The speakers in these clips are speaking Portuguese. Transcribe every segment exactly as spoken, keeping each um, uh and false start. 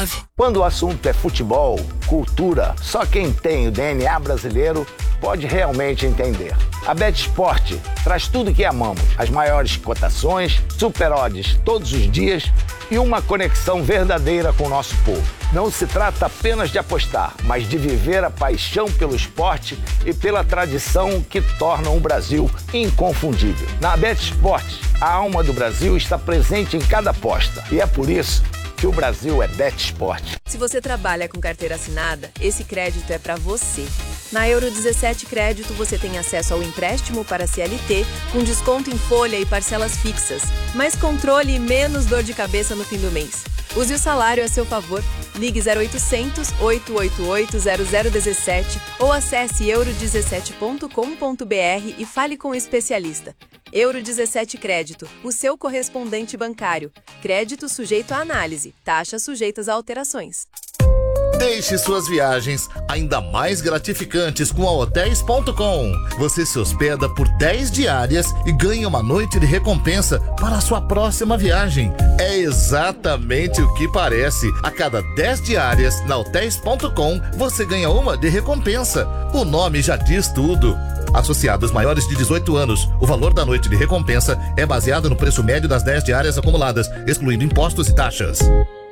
Quando o assunto é futebol, cultura, só quem tem o D N A brasileiro pode realmente entender. A BetSport traz tudo que amamos, as maiores cotações, super odds todos os dias e uma conexão verdadeira com o nosso povo. Não se trata apenas de apostar, mas de viver a paixão pelo esporte e pela tradição que tornam o Brasil inconfundível. Na BetSport, a alma do Brasil está presente em cada aposta e é por isso que o Brasil é BetSport. Se você trabalha com carteira assinada, esse crédito é para você. Na Euro dezessete Crédito, você tem acesso ao empréstimo para C L T, com desconto em folha e parcelas fixas, mais controle e menos dor de cabeça no fim do mês. Use o salário a seu favor. Ligue zero oitocentos, oito oito oito, zero zero um sete ou acesse euro dezessete ponto com ponto br e fale com o especialista. Euro dezessete Crédito, o seu correspondente bancário. Crédito sujeito à análise. Taxas sujeitas a alterações. Deixe suas viagens ainda mais gratificantes com a hotéis ponto com. Você se hospeda por dez diárias e ganha uma noite de recompensa para a sua próxima viagem. É exatamente o que parece. A cada dez diárias na hotéis ponto com, você ganha uma de recompensa. O nome já diz tudo. Associados maiores de dezoito anos, o valor da noite de recompensa é baseado no preço médio das dez diárias acumuladas, excluindo impostos e taxas.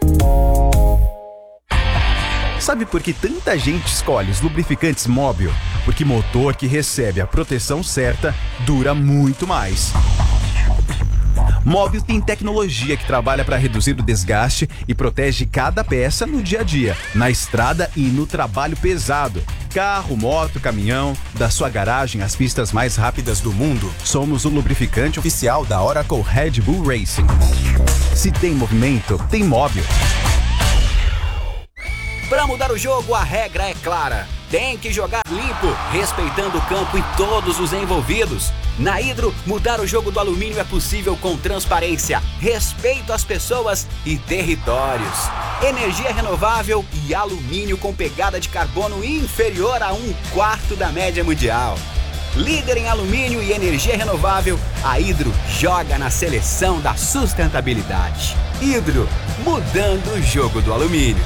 Sabe por que tanta gente escolhe os lubrificantes Móbil? Porque motor que recebe a proteção certa dura muito mais. Móbil tem tecnologia que trabalha para reduzir o desgaste e protege cada peça no dia a dia, na estrada e no trabalho pesado. Carro, moto, caminhão, da sua garagem às pistas mais rápidas do mundo, somos o lubrificante oficial da Oracle Red Bull Racing. Se tem movimento, tem Móbil. Para mudar o jogo, a regra é clara. Tem que jogar limpo, respeitando o campo e todos os envolvidos. Na Hidro, mudar o jogo do alumínio é possível com transparência, respeito às pessoas e territórios. Energia renovável e alumínio com pegada de carbono inferior a um quarto da média mundial. Líder em alumínio e energia renovável, a Hidro joga na seleção da sustentabilidade. Hidro, mudando o jogo do alumínio.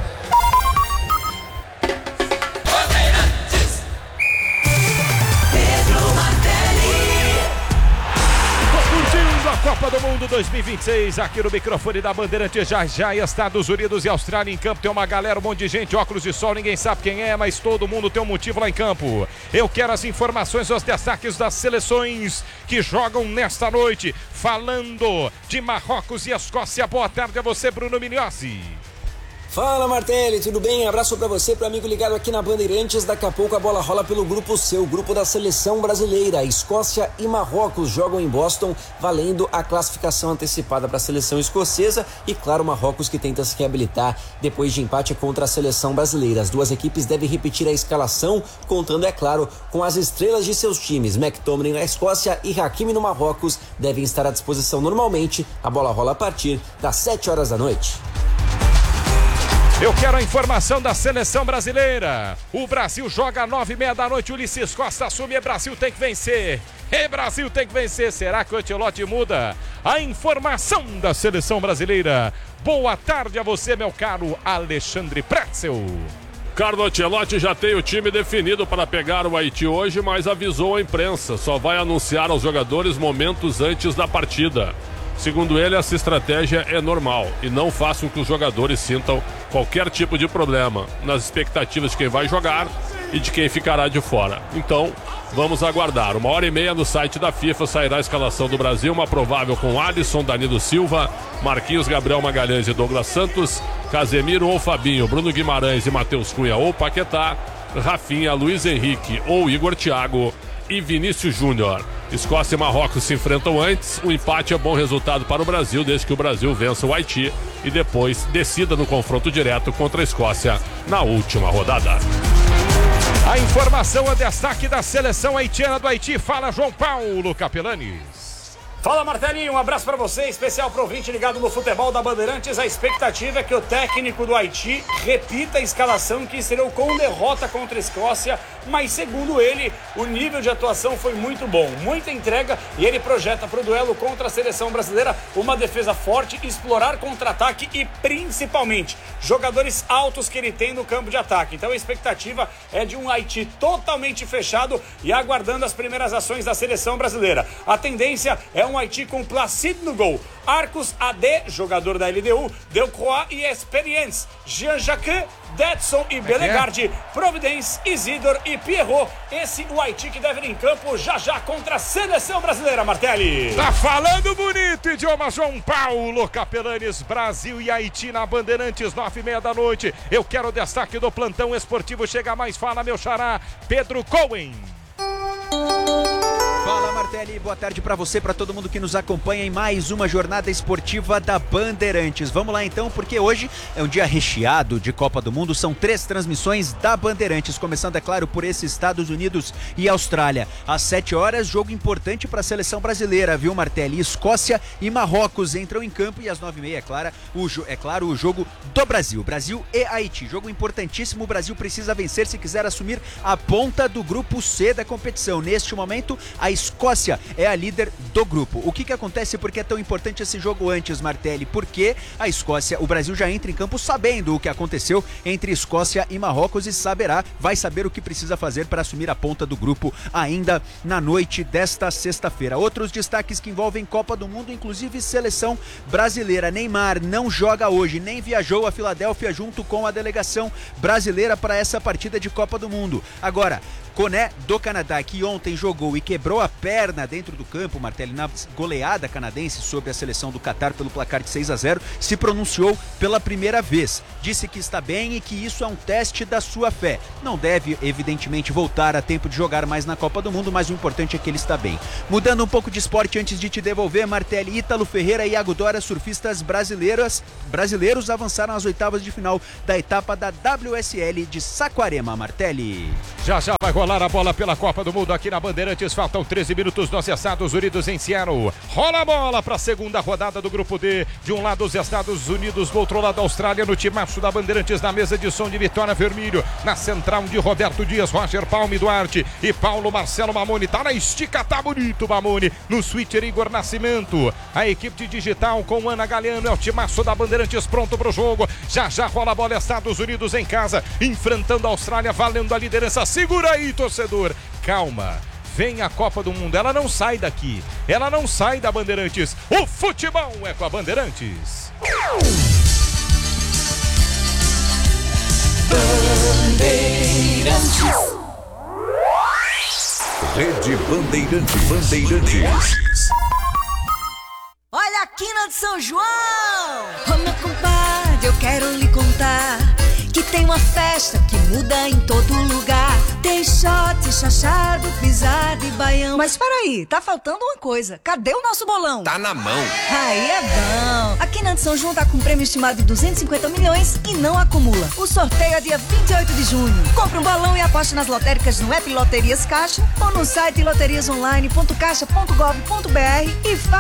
Copa do Mundo dois mil e vinte e seis, aqui no microfone da Bandeirantes, já já Estados Unidos e Austrália em campo. Tem uma galera, um monte de gente, óculos de sol, ninguém sabe quem é, mas todo mundo tem um motivo lá em campo. Eu quero as informações, os destaques das seleções que jogam nesta noite. Falando de Marrocos e Escócia, boa tarde a você, Bruno Mignozzi. Fala, Martelli, tudo bem? Abraço pra você, pro amigo ligado aqui na Bandeirantes. Daqui a pouco a bola rola pelo grupo C, o grupo da seleção brasileira. Escócia e Marrocos jogam em Boston, valendo a classificação antecipada para a seleção escocesa. E claro, Marrocos que tenta se reabilitar depois de empate contra a seleção brasileira. As duas equipes devem repetir a escalação, contando, é claro, com as estrelas de seus times. McTominay na Escócia e Hakimi no Marrocos devem estar à disposição normalmente. A bola rola a partir das sete horas da noite. Eu quero a informação da seleção brasileira. O Brasil joga às nove e meia da noite. Ulisses Costa assume. Brasil tem que vencer. E Brasil tem que vencer. Será que o Ancelotti muda? A informação da seleção brasileira. Boa tarde a você, meu caro Alexandre Pretzel. Carlo Ancelotti já tem o time definido para pegar o Haiti hoje, mas avisou a imprensa. Só vai anunciar aos jogadores momentos antes da partida. Segundo ele, essa estratégia é normal e não faz com que os jogadores sintam qualquer tipo de problema nas expectativas de quem vai jogar e de quem ficará de fora. Então, vamos aguardar. Uma hora e meia no site da FIFA sairá a escalação do Brasil, uma provável com Alisson, Danilo Silva, Marquinhos, Gabriel Magalhães e Douglas Santos, Casemiro ou Fabinho, Bruno Guimarães e Matheus Cunha ou Paquetá, Rafinha, Luiz Henrique ou Igor Thiago e Vinícius Júnior. Escócia e Marrocos se enfrentam antes. O empate é bom resultado para o Brasil, desde que o Brasil vença o Haiti e depois decida no confronto direto contra a Escócia na última rodada. A informação é destaque da seleção haitiana do Haiti. Fala, João Paulo Capelanes. Fala, Martelinho, um abraço pra você, especial pro ouvinte ligado no futebol da Bandeirantes. A expectativa é que o técnico do Haiti repita a escalação que estreou com derrota contra a Escócia, mas segundo ele, o nível de atuação foi muito bom, muita entrega, e ele projeta pro duelo contra a seleção brasileira uma defesa forte, explorar contra-ataque e principalmente jogadores altos que ele tem no campo de ataque. Então a expectativa é de um Haiti totalmente fechado e aguardando as primeiras ações da seleção brasileira. A tendência é um Haiti com Placide no gol, Arcos A D, jogador da L D U, Delcroix e Experience, Jean-Jacques, Detson e Belegarde, Providence, Isidor e Pierrot. Esse o Haiti que deve ir em campo já já contra a seleção brasileira, Martelli. Tá falando bonito, idioma João Paulo Capelanes. Brasil e Haiti na Bandeirantes, nove e meia da noite. Eu quero o destaque do plantão esportivo. Chega mais, fala meu xará, Pedro Cohen. Fala, Martelli, boa tarde pra você, pra todo mundo que nos acompanha em mais uma jornada esportiva da Bandeirantes. Vamos lá então, porque hoje é um dia recheado de Copa do Mundo, são três transmissões da Bandeirantes, começando, é claro, por esses Estados Unidos e Austrália. Às sete horas, jogo importante pra seleção brasileira, viu, Martelli? Escócia e Marrocos entram em campo, e às nove e meia, é claro, o, é claro, o jogo do Brasil, Brasil e Haiti. Jogo importantíssimo, o Brasil precisa vencer se quiser assumir a ponta do grupo C da competição. Neste momento, a Escócia é a líder do grupo. O que que acontece? Por que é tão importante esse jogo antes, Martelli? Porque a Escócia, o Brasil já entra em campo sabendo o que aconteceu entre Escócia e Marrocos e saberá, vai saber o que precisa fazer para assumir a ponta do grupo ainda na noite desta sexta-feira. Outros destaques que envolvem Copa do Mundo, inclusive seleção brasileira. Neymar não joga hoje, nem viajou a Filadélfia junto com a delegação brasileira para essa partida de Copa do Mundo. Agora, Koné do Canadá, que ontem jogou e quebrou a perna dentro do campo, Martelli, na goleada canadense sobre a seleção do Catar pelo placar de seis a zero, se pronunciou pela primeira vez. Disse que está bem e que isso é um teste da sua fé. Não deve, evidentemente, voltar a tempo de jogar mais na Copa do Mundo, mas o importante é que ele está bem. Mudando um pouco de esporte antes de te devolver, Martelli, Ítalo Ferreira e Iago Dora, surfistas brasileiras, brasileiros, avançaram às oitavas de final da etapa da W S L de Saquarema, Martelli. Já já vai rolar a bola pela Copa do Mundo aqui na Bandeirantes. Faltam treze minutos nos Estados Unidos em Seattle. Rola a bola para a segunda rodada do Grupo D. De um lado os Estados Unidos, do outro lado a Austrália, no timaço da Bandeirantes, na mesa de som de Vitória Vermelho. Na central de Roberto Dias, Roger Palme Duarte e Paulo Marcelo Mamoni. Tá na estica, tá bonito Mamoni. No switcher Igor Nascimento. A equipe de digital com Ana Galeano. É o timaço da Bandeirantes pronto pro jogo. Já já rola a bola, Estados Unidos em casa, enfrentando a Austrália, valendo a liderança. Segura aí, torcedor. Calma. Vem a Copa do Mundo, ela não sai daqui, ela não sai da Bandeirantes. O futebol é com a Bandeirantes. Bandeirantes. Rede Bandeirantes. Bandeirantes. Olha a quina de São João! Ô meu compadre, eu quero lhe contar que tem uma festa que muda em todo lugar. Tem shot, chachado, pisado e baião. Mas peraí, tá faltando uma coisa. Cadê o nosso bolão? Tá na mão. Aí é bom. A Quina de São João tá com um prêmio estimado de duzentos e cinquenta milhões e não acumula. O sorteio é dia vinte e oito de junho. Compre um bolão e aposte nas lotéricas no app Loterias Caixa ou no site loterias online ponto caixa ponto gov ponto br e faça